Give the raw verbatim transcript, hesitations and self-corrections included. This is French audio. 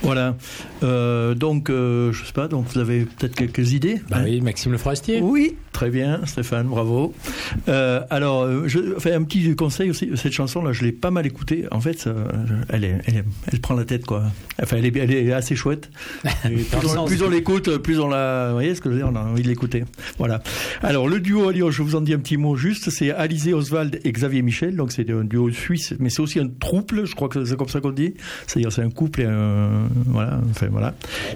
Voilà. Euh, donc, euh, je sais pas, donc vous avez peut-être quelques idées. Bah hein oui, Maxime Le Forestier. Oui, très bien, Stéphane, bravo. Euh, alors, je, enfin, un petit conseil aussi, cette chanson-là, je l'ai pas mal écoutée. En fait, ça, elle, est, elle, est, elle prend la tête, quoi. Enfin, elle est, elle est assez chouette. Et plus, on, plus on l'écoute, plus on la... Vous voyez ce que je veux dire, on a envie de l'écouter. Voilà. Alors, le duo à Lyon, je vous en dis un petit mot juste, c'est Alizé Oswald et Xavier Michel. Donc, c'est un duo suisse, mais c'est aussi un trouble, je crois que c'est comme ça qu'on dit. C'est-à-dire, c'est un couple et un... Voilà, enfin, voilà.